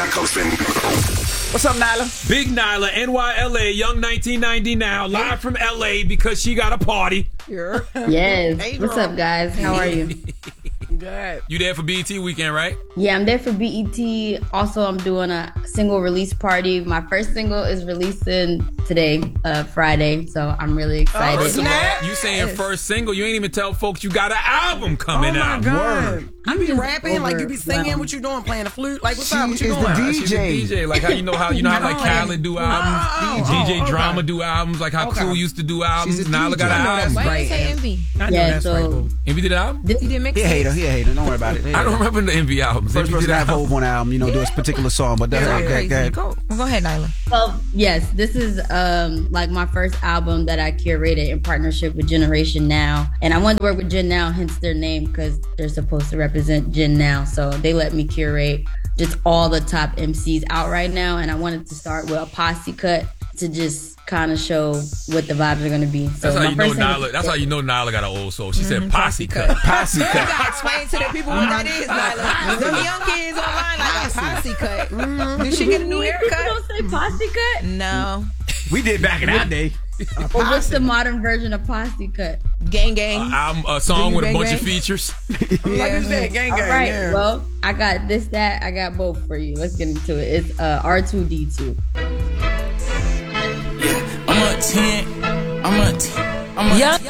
What's up, Nyla? Big Nyla, NYLA, young 1990 now, live from LA because she got a party. Yes. Hey, what's up, guys? How are you? Good. You there for BET weekend, right? Yeah, I'm there for BET. Also, I'm doing a single release party. My first single is releasing today, Friday, so I'm really excited. First of all, you saying first single, you ain't even tell folks you got an album coming out. God. You be rapping, like you be singing, what you doing, playing the flute? Like, what's up? What you doing? She's a DJ. Like how you know like Khaled do albums, DJ Drama do albums, like how Clue used to do albums. Nyla got an album. Why you say Envy? Yeah, so Envy did the album? He did mix He a hater. Don't worry about it. I don't remember the Envy albums. First person to have Hov on album, do a particular song, but go ahead. Go ahead, Nyla. Well, yes, this is like my first album that I curated in partnership with Generation Now. And I wanted to work with Gen Now, hence their name, because they're supposed to represent Gen Now. So they let me curate just all the top MCs out right now. And I wanted to start with a posse cut to just kind of show what the vibes are going to be. So that's how you know Nyla. That's how you know Nyla got an old soul. She said posse cut. Posse cut. You gotta explain to the people what that is, Nyla. The young kids online like a posse cut. Did she get a new haircut? People don't say posse cut? No. We did back in that day. Well, what's the modern version of posse cut? Gang gang. A song with a bunch gang? of features. Like you said, gang. All right, Yeah. well, I got this, that. I got both for you. Let's get into it. It's R2D2. I'm a 10. I'm a 10.